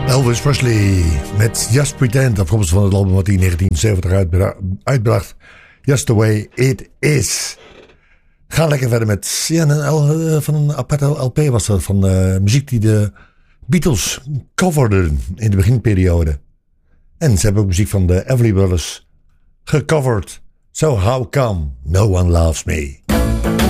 Elvis Presley met Just Pretend, afkomstig van het album wat hij in 1970 uitbracht. Just the Way It Is. Ga lekker verder met van een aparte LP was dat, van muziek die de Beatles coverden in de beginperiode. En ze hebben ook muziek van de Everly Brothers gecoverd. So How Come No One Loves Me.